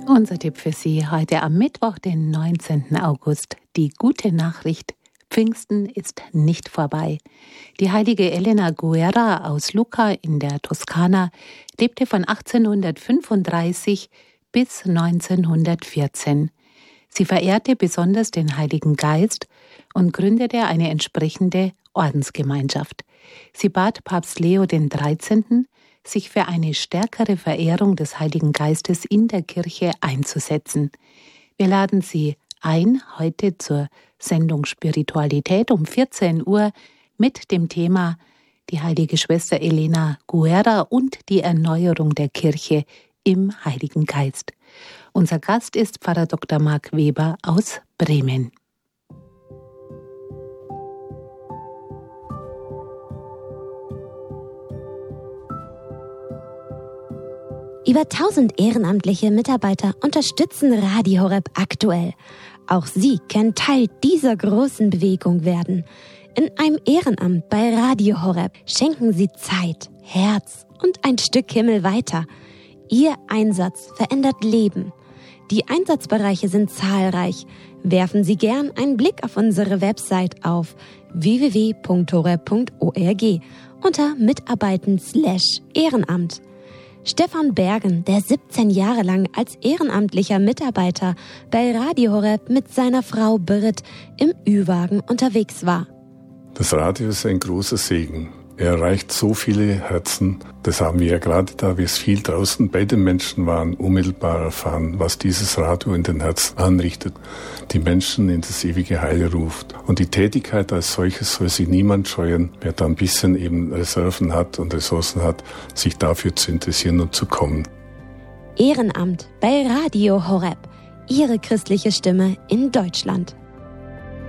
Unser Tipp für Sie heute am Mittwoch, den 19. August. Die gute Nachricht: Pfingsten ist nicht vorbei. Die heilige Elena Guerra aus Lucca in der Toskana lebte von 1835 bis 1914. Sie verehrte besonders den Heiligen Geist und gründete eine entsprechende Ordensgemeinschaft. Sie bat Papst Leo XIII., sich für eine stärkere Verehrung des Heiligen Geistes in der Kirche einzusetzen. Wir laden Sie ein, heute zur Sendung Spiritualität um 14 Uhr mit dem Thema die heilige Schwester Elena Guerra und die Erneuerung der Kirche im Heiligen Geist. Unser Gast ist Pfarrer Dr. Marc Weber aus Bremen. Über 1000 ehrenamtliche Mitarbeiter unterstützen Radio Horeb aktuell. Auch Sie können Teil dieser großen Bewegung werden. In einem Ehrenamt bei Radio Horeb schenken Sie Zeit, Herz und ein Stück Himmel weiter. Ihr Einsatz verändert Leben. Die Einsatzbereiche sind zahlreich. Werfen Sie gern einen Blick auf unsere Website auf www.horeb.org unter Mitarbeiten/Ehrenamt. Stefan Bergen, der 17 Jahre lang als ehrenamtlicher Mitarbeiter bei Radio Horeb mit seiner Frau Birgit im Ü-Wagen unterwegs war. Das Radio ist ein großer Segen. Er erreicht so viele Herzen. Das haben wir ja gerade da, wie es viel draußen bei den Menschen waren, unmittelbar erfahren, was dieses Radio in den Herzen anrichtet, die Menschen in das ewige Heil ruft. Und die Tätigkeit als solches soll sich niemand scheuen, wer da ein bisschen eben Reserven hat und Ressourcen hat, sich dafür zu interessieren und zu kommen. Ehrenamt bei Radio Horeb, Ihre christliche Stimme in Deutschland.